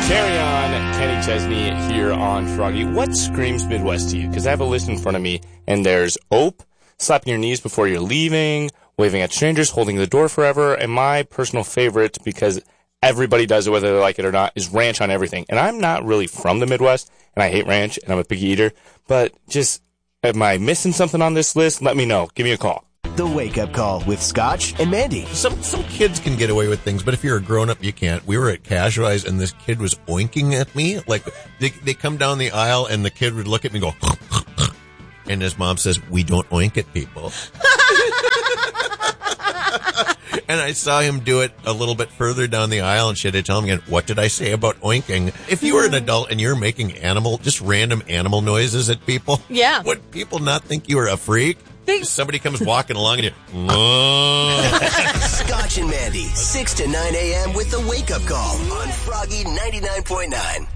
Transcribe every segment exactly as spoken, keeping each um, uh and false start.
Carry on, Kenny Chesney here on Froggy. What screams Midwest to you? Because I have a list in front of me, and there's ope, slapping your knees before you're leaving, waving at strangers, holding the door forever, and my personal favorite, because everybody does it whether they like it or not, is ranch on everything. And I'm not really from the Midwest, and I hate ranch, and I'm a picky eater, but just, am I missing something on this list? Let me know. Give me a call. The Wake Up Call with Scotch and Mandy. Some some kids can get away with things, but if you're a grown-up, you can't. We were at Casualize, and this kid was oinking at me. Like, they, they come down the aisle, and the kid would look at me and go, and his mom says, we don't oink at people. And I saw him do it a little bit further down the aisle, and she had to tell him again, what did I say about oinking? If you were an adult and you're making animal, just random animal noises at people, yeah, would people not think you were a freak? They- Somebody comes walking along and you, oh. Scotch and Mandy, six to nine a.m. with the Wake Up Call on Froggy ninety-nine point nine.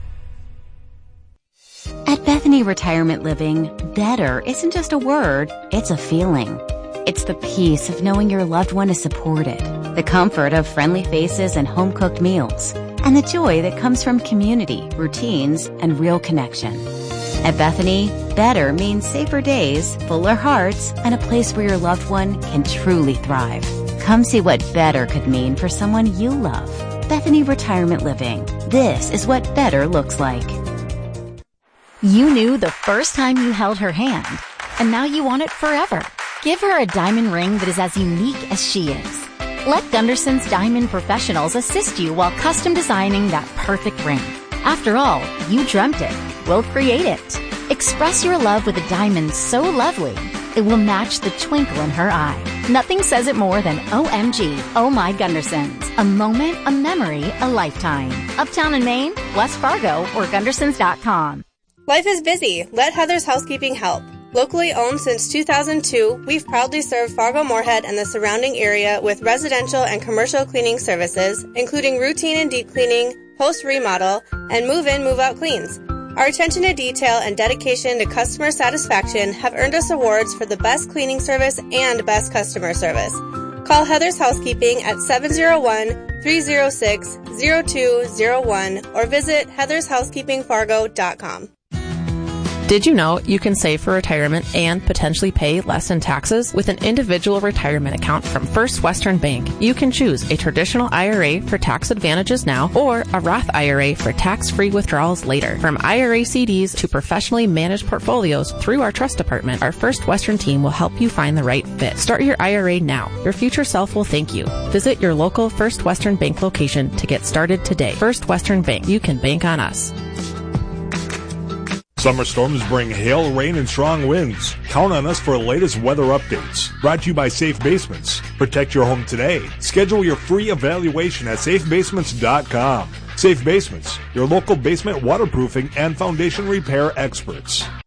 At Bethany Retirement Living, better isn't just a word, it's a feeling. It's the peace of knowing your loved one is supported, the comfort of friendly faces and home-cooked meals, and the joy that comes from community, routines, and real connection. At Bethany, better means safer days, fuller hearts, and a place where your loved one can truly thrive. Come see what better could mean for someone you love. Bethany Retirement Living. This is what better looks like. You knew the first time you held her hand, and now you want it forever. Give her a diamond ring that is as unique as she is. Let Gunderson's Diamond Professionals assist you while custom designing that perfect ring. After all, you dreamt it. We'll create it. Express your love with a diamond so lovely, it will match the twinkle in her eye. Nothing says it more than O M G, Oh My Gundersons. A moment, a memory, a lifetime. Uptown in Maine, West Fargo, or Gundersons dot com. Life is busy. Let Heather's Housekeeping help. Locally owned since two thousand two, we've proudly served Fargo-Moorhead and the surrounding area with residential and commercial cleaning services, including routine and deep cleaning, post-remodel, and move-in, move-out cleans. Our attention to detail and dedication to customer satisfaction have earned us awards for the best cleaning service and best customer service. Call Heather's Housekeeping at seven oh one, three oh six, oh two oh one or visit heathers housekeeping fargo dot com. Did you know you can save for retirement and potentially pay less in taxes with an individual retirement account from First Western Bank? You can choose a traditional I R A for tax advantages now or a Roth I R A for tax-free withdrawals later. From I R A C Ds to professionally managed portfolios through our trust department, our First Western team will help you find the right fit. Start your I R A now. Your future self will thank you. Visit your local First Western Bank location to get started today. First Western Bank. You can bank on us. Summer storms bring hail, rain, and strong winds. Count on us for the latest weather updates. Brought to you by Safe Basements. Protect your home today. Schedule your free evaluation at safe basements dot com. Safe Basements, your local basement waterproofing and foundation repair experts.